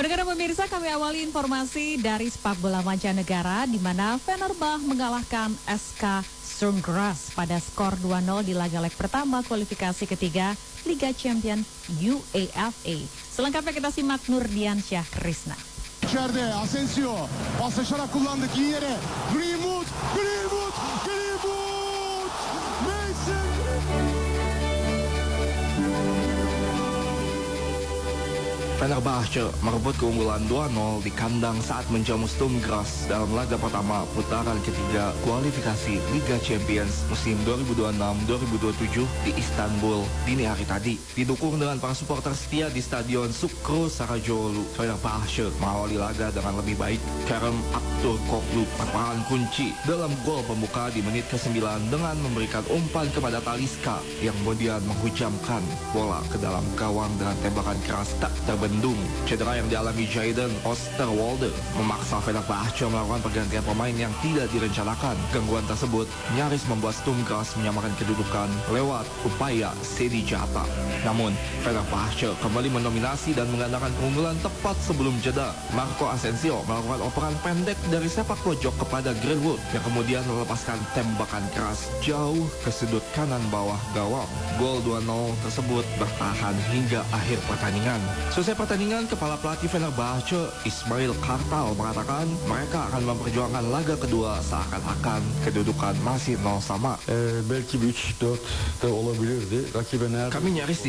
Pendengar pemirsa, kami awali informasi dari sepak bola mancanegara di mana Fenerbahce mengalahkan SK Sturm Graz pada skor 2-0 di laga leg pertama kualifikasi ketiga Liga Champions UEFA. Selengkapnya kita simak Nurdiansyah Krisna. İçeride Asensio paslaşarak kullandık iyi yere. Greenwood. Mason. Fenerbahce merebut keunggulan 2-0 di kandang saat menjamu Sturm Graz dalam laga pertama putaran ketiga kualifikasi Liga Champions musim 2026-2027 di Istanbul dini hari tadi. Didukung dengan para supporter setia di Stadion Sukro Saracoğlu, Fenerbahce mengawali laga dengan lebih baik. Kerem Aktürkoğlu berperan kunci dalam gol pembuka di menit ke-9 dengan memberikan umpan kepada Talisca yang kemudian menghujamkan bola ke dalam gawang dengan tembakan keras tak terbendung. Cedera yang dialami Jadon Osterwolde memaksa Fenerbahce melakukan pergantian pemain yang tidak direncanakan. Gangguan tersebut nyaris membuat Sturm Graz menyamakan kedudukan lewat upaya Sedi Jata. Namun, Fenerbahce kembali mendominasi dan menggandakan keunggulan tepat sebelum jeda. Marco Asensio melakukan operan pendek dari sepak pojok kepada Greenwood yang kemudian melepaskan tembakan keras jauh ke sudut kanan bawah gawang. Gol 2-0 tersebut bertahan hingga akhir pertandingan. Selesai pertandingan, Kepala Pelatih Fenerbahce Ismail Kartal mengatakan mereka akan memperjuangkan laga kedua seakan-akan kedudukan masih 0 sama. Belki bir 3-4 de olabilirdi. Rakibe nerede? Kami nyaris